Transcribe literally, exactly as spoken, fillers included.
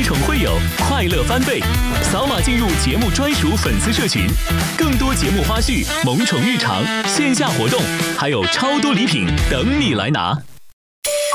宠会友，快乐翻倍。扫码进入节目专属粉丝社群，更多节目花絮、萌宠日常、线下活动，还有超多礼品等你来拿。